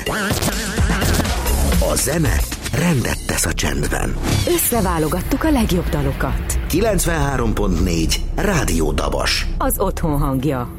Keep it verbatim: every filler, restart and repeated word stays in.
A zene rendet tesz a csendben. Összeválogattuk a legjobb dalokat. kilencvenhárom pont négy Rádió Dabas. Az otthon hangja.